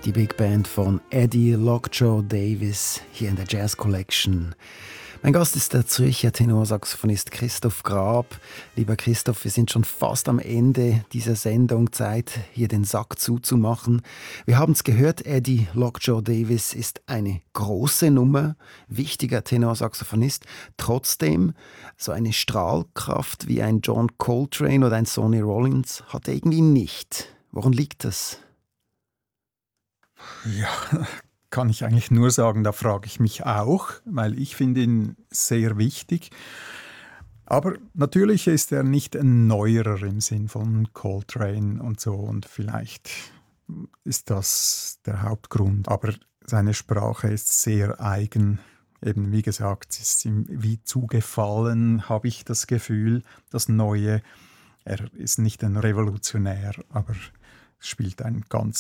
Die Big Band von Eddie Lockjaw Davis hier in der Jazz Collection. Mein Gast ist der Zürcher Tenorsaxophonist Christoph Grab. Lieber Christoph, wir sind schon fast am Ende dieser Sendung. Zeit, hier den Sack zuzumachen. Wir haben es gehört, Eddie Lockjaw Davis ist eine große Nummer, wichtiger Tenorsaxophonist. Trotzdem, so eine Strahlkraft wie ein John Coltrane oder ein Sonny Rollins hat er irgendwie nicht. Woran liegt das? Ja, kann ich eigentlich nur sagen, da frage ich mich auch, weil ich finde ihn sehr wichtig. Aber natürlich ist er nicht ein Neuerer im Sinn von Coltrane und so, und vielleicht ist das der Hauptgrund. Aber seine Sprache ist sehr eigen. Eben wie gesagt, es ist ihm wie zugefallen, habe ich das Gefühl, das Neue. Er ist nicht ein Revolutionär, aber spielt ein ganz